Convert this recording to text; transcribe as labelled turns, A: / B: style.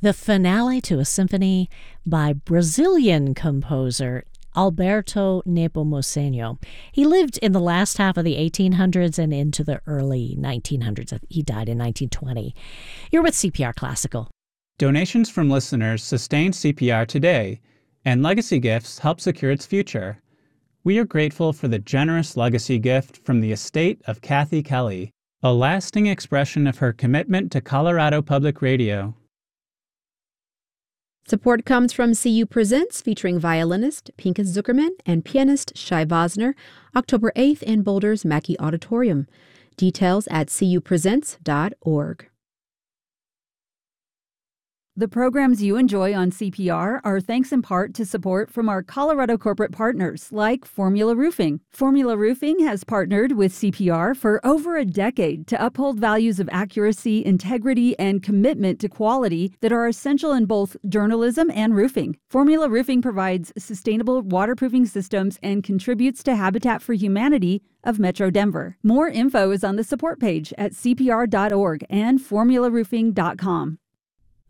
A: the finale to a symphony by Brazilian composer Alberto Nepomuceno. He lived in the last half of the 1800s and into the early 1900s. He died in 1920. You're with CPR Classical.
B: Donations from listeners sustain CPR today, and legacy gifts help secure its future. We are grateful for the generous legacy gift from the estate of Kathy Kelly, a lasting expression of her commitment to Colorado Public Radio.
C: Support comes from CU Presents, featuring violinist Pinkas Zuckerman and pianist Shai Vosner, October 8th in Boulder's Mackey Auditorium. Details at cupresents.org.
D: The programs you enjoy on CPR are thanks in part to support from our Colorado corporate partners like Formula Roofing. Formula Roofing has partnered with CPR for over a decade to uphold values of accuracy, integrity, and commitment to quality that are essential in both journalism and roofing. Formula Roofing provides sustainable waterproofing systems and contributes to Habitat for Humanity of Metro Denver. More info is on the support page at cpr.org and formularoofing.com.